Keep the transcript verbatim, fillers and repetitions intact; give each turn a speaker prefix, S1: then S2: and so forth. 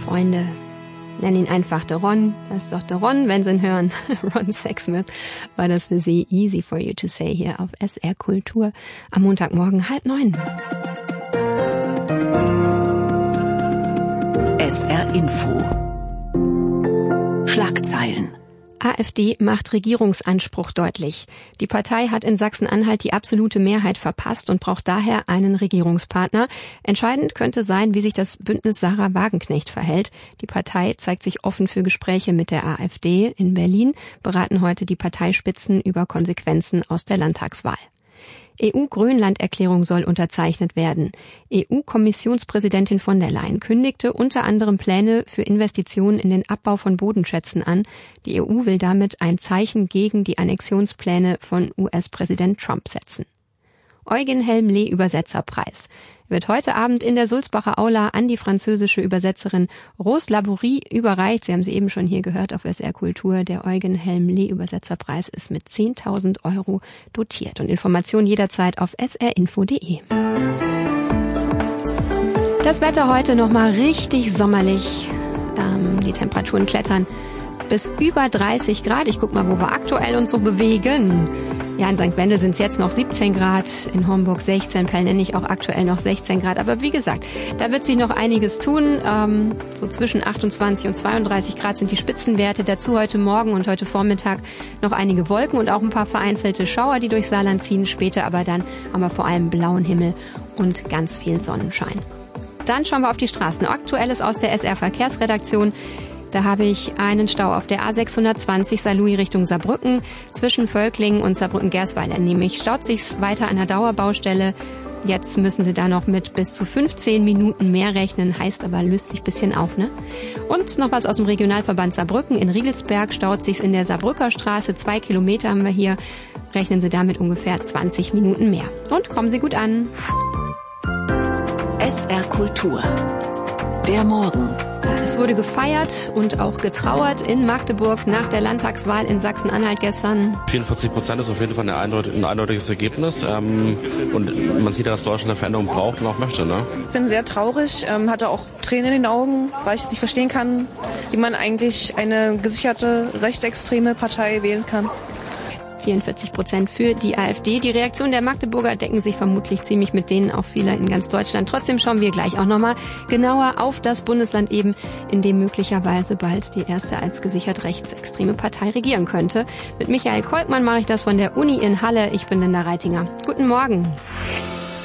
S1: Freunde. Nenn ihn einfach der Ron. Das ist doch der Ron, wenn Sie ihn hören. Ron Sexsmith war das für Sie. Easy for you to say hier auf S R Kultur am Montagmorgen halb neun.
S2: S R Info. Schlagzeilen.
S1: AfD macht Regierungsanspruch deutlich. Die Partei hat in Sachsen-Anhalt die absolute Mehrheit verpasst und braucht daher einen Regierungspartner. Entscheidend könnte sein, wie sich das Bündnis Sarah Wagenknecht verhält. Die Partei zeigt sich offen für Gespräche mit der AfD. In Berlin beraten heute die Parteispitzen über Konsequenzen aus der Landtagswahl. E U-Grönland-Erklärung soll unterzeichnet werden. E U-Kommissionspräsidentin von der Leyen kündigte unter anderem Pläne für Investitionen in den Abbau von Bodenschätzen an. Die E U will damit ein Zeichen gegen die Annexionspläne von U S-Präsident Trump setzen. Eugen Helmle Übersetzerpreis wird heute Abend in der Sulzbacher Aula an die französische Übersetzerin Rose Labourie überreicht. Sie haben sie eben schon hier gehört auf S R Kultur. Der Eugen Helmle Übersetzerpreis ist mit zehntausend Euro dotiert. Und Informationen jederzeit auf s r info punkt d e. Das Wetter heute nochmal richtig sommerlich. Ähm, die Temperaturen klettern bis über dreißig Grad. Ich guck mal, wo wir aktuell uns so bewegen. Ja, in Sankt Wendel sind es jetzt noch siebzehn Grad, in Homburg sechzehn, Pellnennig auch aktuell noch sechzehn Grad. Aber wie gesagt, da wird sich noch einiges tun. Ähm, so zwischen achtundzwanzig und zweiunddreißig Grad sind die Spitzenwerte. Dazu heute Morgen und heute Vormittag noch einige Wolken und auch ein paar vereinzelte Schauer, die durch Saarland ziehen. Später aber dann haben wir vor allem blauen Himmel und ganz viel Sonnenschein. Dann schauen wir auf die Straßen. Aktuelles aus der S R-Verkehrsredaktion. Da habe ich einen Stau auf der A sechshundertzwanzig Saarlouis Richtung Saarbrücken. Zwischen Völklingen und Saarbrücken-Gersweiler nämlich staut sich's weiter an der Dauerbaustelle. Jetzt müssen Sie da noch mit bis zu fünfzehn Minuten mehr rechnen. Heißt aber, löst sich ein bisschen auf, ne? Und noch was aus dem Regionalverband Saarbrücken. In Riegelsberg staut sich's in der Saarbrücker Straße. Zwei Kilometer haben wir hier. Rechnen Sie damit ungefähr zwanzig Minuten mehr. Und kommen Sie gut an.
S2: S R Kultur. Der Morgen.
S1: Es wurde gefeiert und auch getrauert in Magdeburg nach der Landtagswahl in Sachsen-Anhalt gestern.
S3: vierundvierzig Prozent ist auf jeden Fall ein, eindeutig, ein eindeutiges Ergebnis. Ähm, und man sieht, dass Deutschland eine Veränderung braucht und auch möchte. Ne?
S4: Ich bin sehr traurig, ähm, hatte auch Tränen in den Augen, weil ich nicht verstehen kann, wie man eigentlich eine gesicherte rechtsextreme Partei wählen kann.
S1: vierundvierzig Prozent für die AfD. Die Reaktionen der Magdeburger decken sich vermutlich ziemlich mit denen auch vieler in ganz Deutschland. Trotzdem schauen wir gleich auch nochmal genauer auf das Bundesland eben, in dem möglicherweise bald die erste als gesichert rechtsextreme Partei regieren könnte. Mit Michael Kolkmann mache ich das von der Uni in Halle. Ich bin Linda Reitinger. Guten Morgen.